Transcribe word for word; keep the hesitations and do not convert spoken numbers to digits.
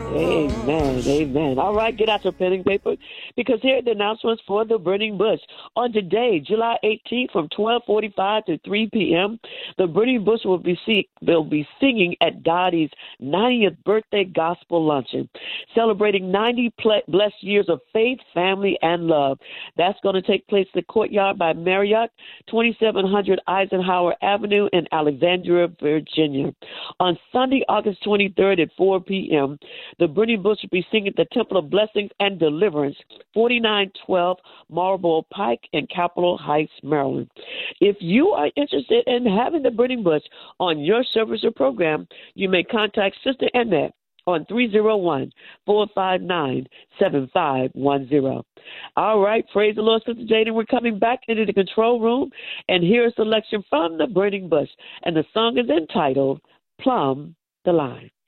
Amen. Amen. All right, get out your pen and paper because here are the announcements for the Burning Bush. On today, July eighteenth, from twelve forty-five to three p.m., the Burning Bush will be see- will be singing at Dottie's ninetieth birthday gospel luncheon, celebrating ninety ple- blessed years of faith, family, and love. That's going to take place in the Courtyard by Marriott, twenty-seven hundred Eisenhower Avenue in Alexandria, Virginia. On Sunday, August twenty-third at four p.m., the Burning Bush will be singing at the Temple of Blessings and Deliverance, forty-nine twelve Marlboro Pike in Capitol Heights, Maryland. If you are interested in having the Burning Bush on your service or program, you may contact Sister Annette on three oh one, four five nine, seven five one zero. All right, praise the Lord, Sister Jaden. We're coming back into the control room, and here's a selection from the Burning Bush, and the song is entitled Plumb the Line.